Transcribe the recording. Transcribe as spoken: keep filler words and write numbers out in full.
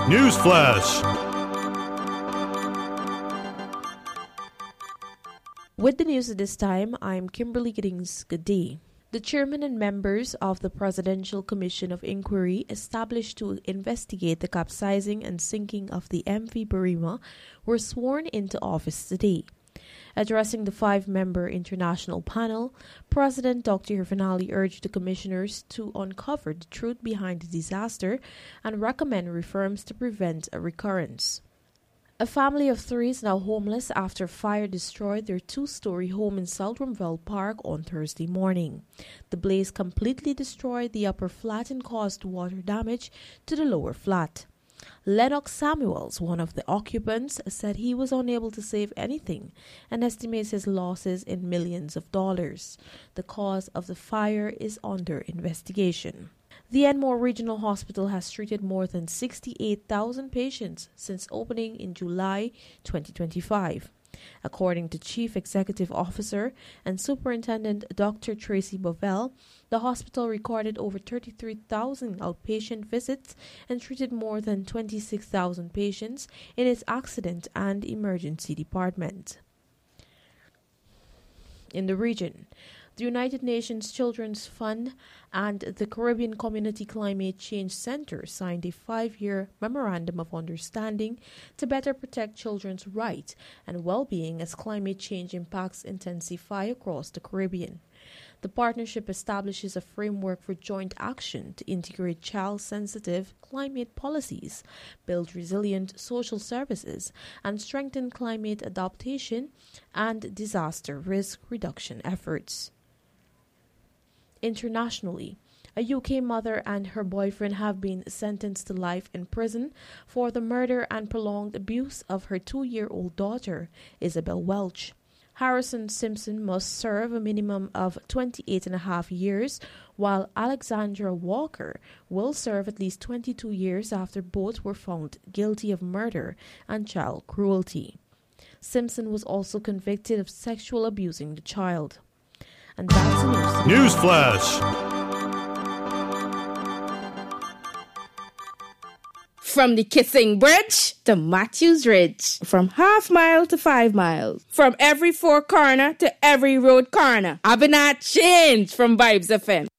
Newsflash. With the news at this time, I'm Kimberly Giddings. Good day. The chairman and members of the Presidential Commission of Inquiry established to investigate the capsizing and sinking of the M V Barima were sworn into office today. Addressing the five-member international panel, President Doctor Hirvanali urged the commissioners to uncover the truth behind the disaster and recommend reforms to prevent a recurrence. A family of three is now homeless after fire destroyed their two-story home in South Rumville Park on Thursday morning. The blaze completely destroyed the upper flat and caused water damage to the lower flat. Lennox Samuels, one of the occupants, said he was unable to save anything and estimates his losses in millions of dollars. The cause of the fire is under investigation. The Enmore Regional Hospital has treated more than sixty-eight thousand patients since opening in July twenty twenty-five. According to Chief Executive Officer and Superintendent Doctor Tracy Bovell, the hospital recorded over thirty-three thousand outpatient visits and treated more than twenty-six thousand patients in its accident and emergency department. In the region, the United Nations Children's Fund and the Caribbean Community Climate Change Center signed a five-year memorandum of understanding to better protect children's rights and well-being as climate change impacts intensify across the Caribbean. The partnership establishes a framework for joint action to integrate child-sensitive climate policies, build resilient social services, and strengthen climate adaptation and disaster risk reduction efforts. Internationally, a U K mother and her boyfriend have been sentenced to life in prison for the murder and prolonged abuse of her two-year-old daughter, Isabel Welch. Harrison Simpson must serve a minimum of twenty-eight and a half years, while Alexandra Walker will serve at least twenty-two years after both were found guilty of murder and child cruelty. Simpson was also convicted of sexual abusing the child. And that's the news. Newsflash. From the Kissing Bridge to Matthews Ridge. From half mile to five miles. From every four corner to every road corner. I've been at change from Vibes F M.